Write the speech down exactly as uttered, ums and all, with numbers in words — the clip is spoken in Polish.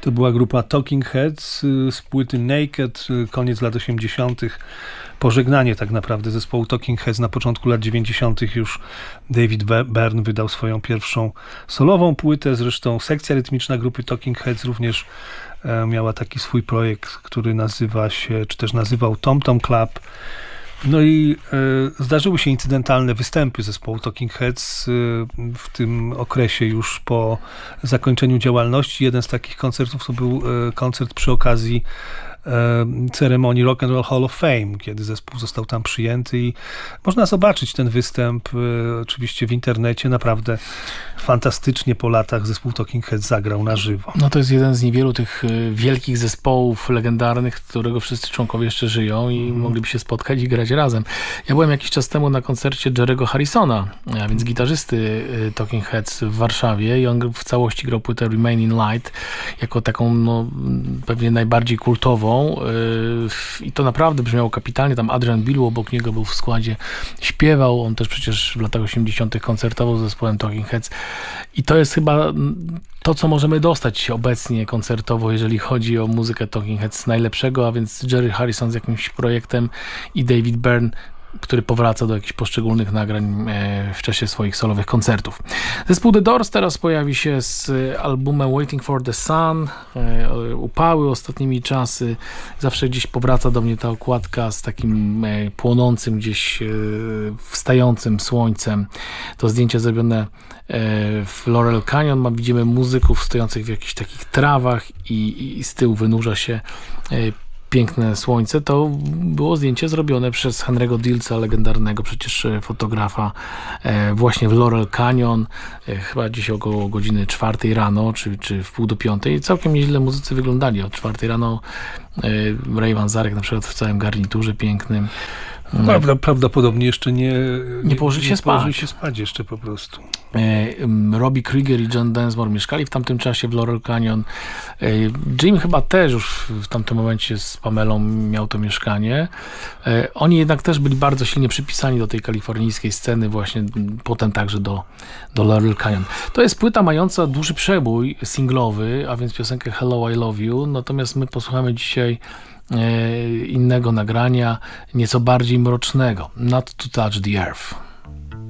To była grupa Talking Heads z płyty Naked, koniec lat osiemdziesiątych. Pożegnanie tak naprawdę zespołu Talking Heads. Na początku lat dziewięćdziesiątych już David Byrne wydał swoją pierwszą solową płytę. Zresztą sekcja rytmiczna grupy Talking Heads również miała taki swój projekt, który nazywa się, czy też nazywał Tom Tom Club. No i e, zdarzyły się incydentalne występy zespołu Talking Heads e, w tym okresie już po zakończeniu działalności. Jeden z takich koncertów to był e, koncert przy okazji e, ceremonii Rock and Roll Hall of Fame, kiedy zespół został tam przyjęty i można zobaczyć ten występ e, oczywiście w internecie. Naprawdę fantastycznie po latach zespół Talking Heads zagrał na żywo. No to jest jeden z niewielu tych wielkich zespołów legendarnych, którego wszyscy członkowie jeszcze żyją i mm. mogliby się spotkać i grać razem. Ja byłem jakiś czas temu na koncercie Jerry'ego Harrisona, a więc gitarzysty Talking Heads w Warszawie i on w całości grał płytę Remain in Light jako taką no, pewnie najbardziej kultową i to naprawdę brzmiało kapitalnie. Tam Adrian Bilu obok niego był w składzie, śpiewał, on też przecież w latach osiemdziesiątych koncertował z zespołem Talking Heads. I to jest chyba to, co możemy dostać obecnie koncertowo, jeżeli chodzi o muzykę Talking Heads najlepszego, a więc Jerry Harrison z jakimś projektem i David Byrne, który powraca do jakichś poszczególnych nagrań w czasie swoich solowych koncertów. Zespół The Doors teraz pojawi się z albumem Waiting for the Sun. Upały, ostatnimi czasy. Zawsze gdzieś powraca do mnie ta okładka z takim płonącym, gdzieś wstającym słońcem. To zdjęcie zrobione w Laurel Canyon. Widzimy muzyków stojących w jakichś takich trawach i, i z tyłu wynurza się piękne słońce. To było zdjęcie zrobione przez Henry'ego Dillsa, legendarnego przecież fotografa, właśnie w Laurel Canyon, chyba gdzieś około godziny czwartej rano, czy, czy w pół do piątej. Całkiem nieźle muzycy wyglądali. Od czwartej rano Ray Manzarek na przykład w całym garniturze pięknym. Prawda, prawdopodobnie jeszcze nie, nie położyli się, nie spać. położyli się spać jeszcze po prostu. Robbie Krieger i John Densmore mieszkali w tamtym czasie w Laurel Canyon. Jim chyba też już w tamtym momencie z Pamelą miał to mieszkanie. Oni jednak też byli bardzo silnie przypisani do tej kalifornijskiej sceny, właśnie potem także do, do Laurel Canyon. To jest płyta mająca duży przebój singlowy, a więc piosenkę Hello, I Love You. Natomiast my posłuchamy dzisiaj innego nagrania, nieco bardziej mrocznego. Not to Touch the Earth.